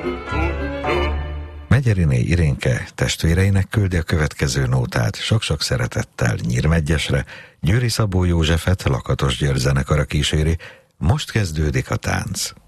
Megyeriné Irénke testvéreinek küldi a következő nótát sok-sok szeretettel Nyírmegyesre, Győri Szabó Józsefet Lakatos György zenekara kíséri, most kezdődik a tánc.